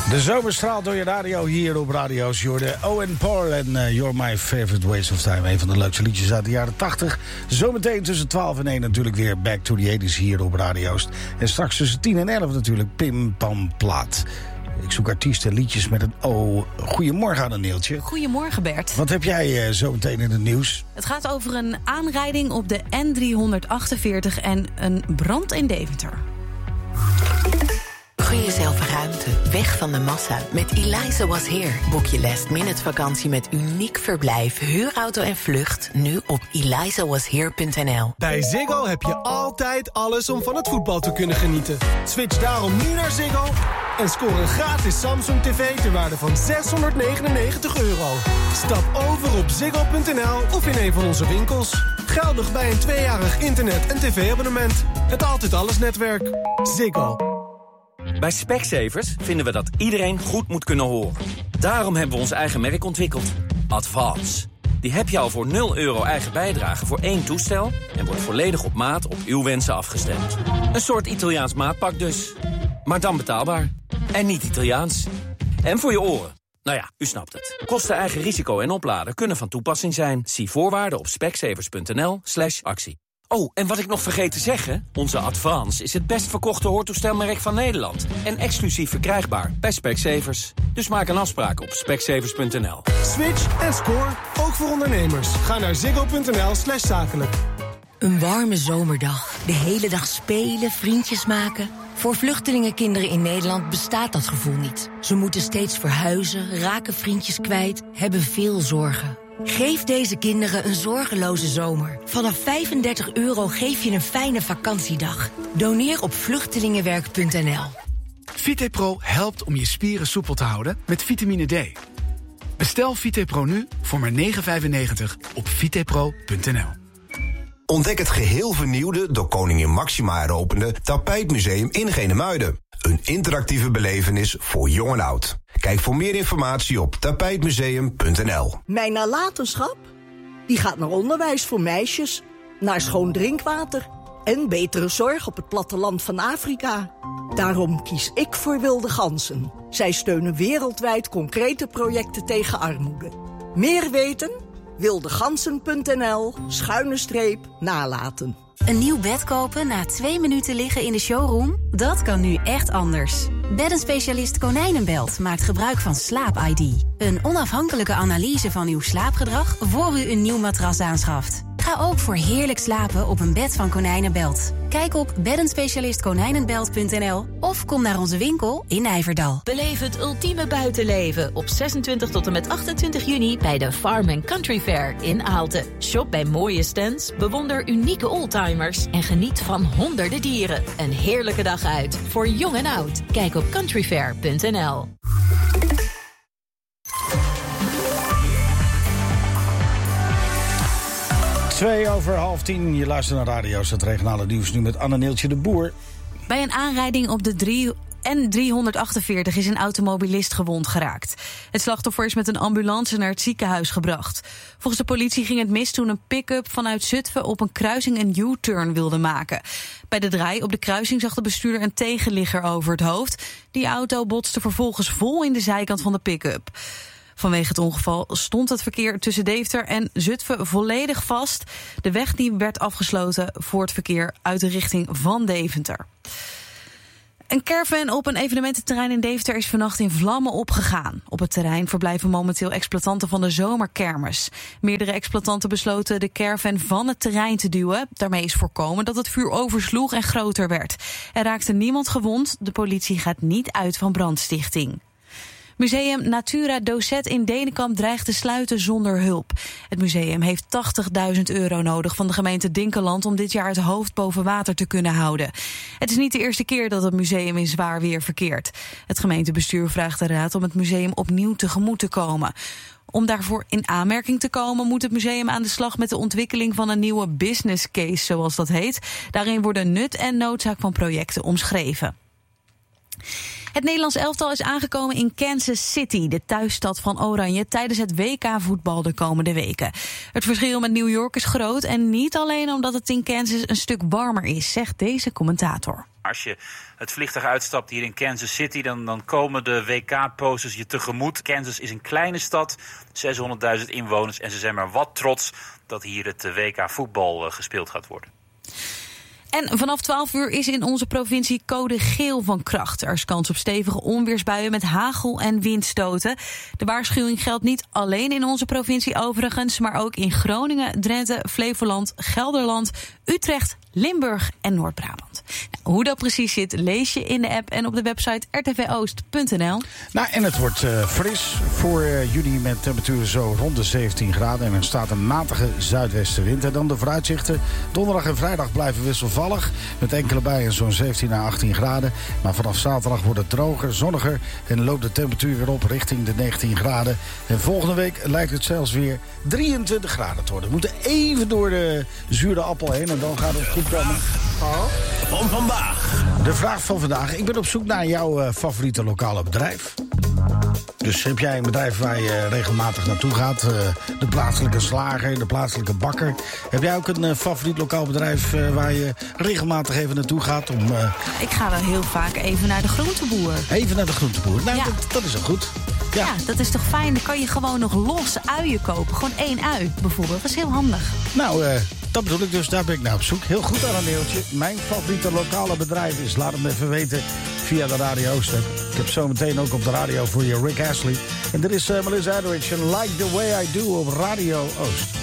De zomer straalt door je radio hier op Radio Jordan. Owen Paul en You're My Favorite Waste of Time. Een van de leukste liedjes uit de jaren 80. Zometeen tussen 12 en 1 natuurlijk weer Back to the 80s hier op Radio's. En straks tussen 10 en 11 natuurlijk Pim Pam Plaat. Ik zoek artiesten, liedjes met een O. Goedemorgen, Anne-Neeltje. Goedemorgen, Bert. Wat heb jij zometeen in het nieuws? Het gaat over een aanrijding op de N348 en een brand in Deventer. Gun jezelf ruimte, weg van de massa. Met Eliza Was Here boek je last-minute vakantie met uniek verblijf, huurauto en vlucht. Nu op elizawashere.nl. Bij Ziggo heb je altijd alles om van het voetbal te kunnen genieten. Switch daarom nu naar Ziggo en score een gratis Samsung TV ter waarde van €699. Stap over op ziggo.nl of in een van onze winkels. Geldig bij een 2-jarig internet- en tv-abonnement. Het Altijd Alles netwerk. Ziggo. Bij Specsavers vinden we dat iedereen goed moet kunnen horen. Daarom hebben we ons eigen merk ontwikkeld. Advance. Die heb je al voor €0 eigen bijdrage voor 1 toestel... en wordt volledig op maat op uw wensen afgestemd. Een soort Italiaans maatpak dus. Maar dan betaalbaar. En niet Italiaans. En voor je oren. Nou ja, u snapt het. Kosten, eigen risico en opladen kunnen van toepassing zijn. Zie voorwaarden op specsavers.nl/actie. Oh, en wat ik nog vergeet te zeggen... onze Advance is het best verkochte hoortoestelmerk van Nederland. En exclusief verkrijgbaar bij Specsavers. Dus maak een afspraak op specsavers.nl. Switch en score, ook voor ondernemers. Ga naar ziggo.nl/zakelijk. Een warme zomerdag. De hele dag spelen, vriendjes maken. Voor vluchtelingenkinderen in Nederland bestaat dat gevoel niet. Ze moeten steeds verhuizen, raken vriendjes kwijt, hebben veel zorgen. Geef deze kinderen een zorgeloze zomer. Vanaf €35 geef je een fijne vakantiedag. Doneer op vluchtelingenwerk.nl. VitePro helpt om je spieren soepel te houden met vitamine D. Bestel VitePro nu voor maar €9,95 op vitepro.nl. Ontdek het geheel vernieuwde, door koningin Máxima heropende Tapijtmuseum in Genemuiden. Een interactieve belevenis voor jong en oud. Kijk voor meer informatie op tapijtmuseum.nl. Mijn nalatenschap? Die gaat naar onderwijs voor meisjes, naar schoon drinkwater en betere zorg op het platteland van Afrika. Daarom kies ik voor Wilde Ganzen. Zij steunen wereldwijd concrete projecten tegen armoede. Meer weten? wildegansen.nl/nalaten. Een nieuw bed kopen na 2 minuten liggen in de showroom? Dat kan nu echt anders. Beddenspecialist Konijnenbelt maakt gebruik van Slaap-ID. Een onafhankelijke analyse van uw slaapgedrag voor u een nieuw matras aanschaft. Ga ook voor heerlijk slapen op een bed van Konijnenbelt. Kijk op beddenspecialistkonijnenbelt.nl of kom naar onze winkel in Nijverdal. Beleef het ultieme buitenleven op 26 tot en met 28 juni bij de Farm Country Fair in Aalten. Shop bij mooie stands, bewonder unieke oldtimers en geniet van honderden dieren. Een heerlijke dag uit voor jong en oud. Kijk op countryfair.nl. Twee over 9:30. Je luistert naar Radio's, het regionale nieuws nu met Anne-Neeltje de Boer. Bij een aanrijding op de N348 is een automobilist gewond geraakt. Het slachtoffer is met een ambulance naar het ziekenhuis gebracht. Volgens de politie ging het mis toen een pick-up vanuit Zutphen op een kruising een U-turn wilde maken. Bij de draai op de kruising zag de bestuurder een tegenligger over het hoofd. Die auto botste vervolgens vol in de zijkant van de pick-up. Vanwege het ongeval stond het verkeer tussen Deventer en Zutphen volledig vast. De weg die werd afgesloten voor het verkeer uit de richting van Deventer. Een caravan op een evenemententerrein in Deventer is vannacht in vlammen opgegaan. Op het terrein verblijven momenteel exploitanten van de zomerkermis. Meerdere exploitanten besloten de caravan van het terrein te duwen. Daarmee is voorkomen dat het vuur oversloeg en groter werd. Er raakte niemand gewond. De politie gaat niet uit van brandstichting. Museum Natura Docet in Denenkamp dreigt te sluiten zonder hulp. Het museum heeft €80.000 nodig van de gemeente Dinkeland om dit jaar het hoofd boven water te kunnen houden. Het is niet de eerste keer dat het museum in zwaar weer verkeert. Het gemeentebestuur vraagt de raad om het museum opnieuw tegemoet te komen. Om daarvoor in aanmerking te komen moet het museum aan de slag met de ontwikkeling van een nieuwe business case, zoals dat heet. Daarin worden nut en noodzaak van projecten omschreven. Het Nederlands elftal is aangekomen in Kansas City, de thuisstad van Oranje, tijdens het WK-voetbal de komende weken. Het verschil met New York is groot en niet alleen omdat het in Kansas een stuk warmer is, zegt deze commentator. Als je het vliegtuig uitstapt hier in Kansas City, dan komen de WK-posters je tegemoet. Kansas is een kleine stad, 600.000 inwoners. En ze zijn maar wat trots dat hier het WK-voetbal gespeeld gaat worden. En vanaf 12 uur is in onze provincie code geel van kracht. Er is kans op stevige onweersbuien met hagel en windstoten. De waarschuwing geldt niet alleen in onze provincie overigens, maar ook in Groningen, Drenthe, Flevoland, Gelderland, Utrecht, Limburg en Noord-Brabant. Nou, hoe dat precies zit, lees je in de app en op de website rtvoost.nl. Nou, en het wordt fris voor juni met temperaturen zo rond de 17 graden. En er staat een matige zuidwestenwind. En dan de vooruitzichten. Donderdag en vrijdag blijven wisselvallig. Met enkele buien zo'n 17 à 18 graden. Maar vanaf zaterdag wordt het droger, zonniger. En loopt de temperatuur weer op richting de 19 graden. En volgende week lijkt het zelfs weer 23 graden te worden. We moeten even door de zure appel heen en dan gaat het goed komen. Van vandaag. De vraag van vandaag. Ik ben op zoek naar jouw favoriete lokale bedrijf. Dus heb jij een bedrijf waar je regelmatig naartoe gaat? De plaatselijke slager, de plaatselijke bakker. Heb jij ook een favoriet lokaal bedrijf waar je regelmatig even naartoe gaat? Ik ga wel heel vaak even naar de groenteboer. Even naar de groenteboer. Nou, ja. dat is wel goed. Ja, dat is toch fijn? Dan kan je gewoon nog losse uien kopen. Gewoon 1 ui bijvoorbeeld. Dat is heel handig. Nou, dat bedoel ik dus. Daar ben ik naar op zoek. Heel goed aan een mailtje. Mijn favoriete lokale bedrijf is. Laat het me even weten via de Radio Oost. Ik heb zometeen ook op de radio voor je Rick Astley. En dit is Melissa Etheridge en Like the Way I Do op Radio Oost.